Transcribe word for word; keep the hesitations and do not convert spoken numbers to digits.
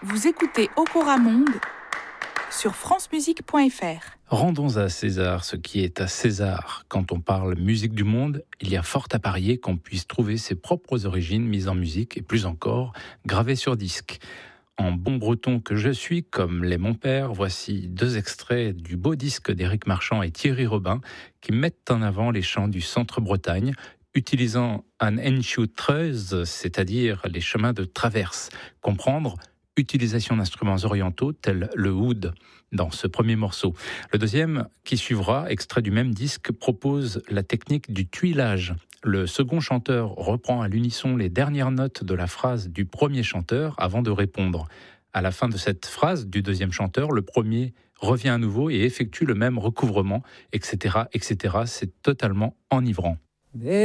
Vous écoutez Okora Monde sur francemusique point f r. Rendons à César ce qui est à César. Quand on parle musique du monde, il y a fort à parier qu'on puisse trouver ses propres origines mises en musique et plus encore, gravées sur disque. En bon breton que je suis, comme l'est mon père, voici deux extraits du beau disque d'Éric Marchand et Thierry Robin qui mettent en avant les chants du centre-Bretagne, utilisant un enshootreuse, c'est-à-dire les chemins de traverse. Comprendre utilisation d'instruments orientaux tels le oud dans ce premier morceau. Le deuxième, qui suivra, extrait du même disque, propose la technique du tuilage. Le second chanteur reprend à l'unisson les dernières notes de la phrase du premier chanteur avant de répondre. À la fin de cette phrase du deuxième chanteur, le premier revient à nouveau et effectue le même recouvrement, et cetera, et cetera. C'est totalement enivrant.